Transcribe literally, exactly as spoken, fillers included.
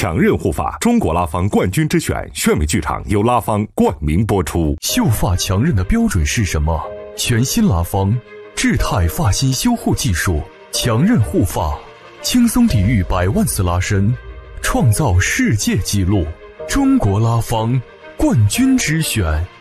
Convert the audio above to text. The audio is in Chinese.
强韧护发，中国拉芳冠军之选，炫美剧场由拉芳冠名播出。 秀发强韧的标准是什么？全新拉芳智态发型修护技术，强韧护发，轻松抵御百万次拉伸，创造世界纪录。中国拉芳冠军之选。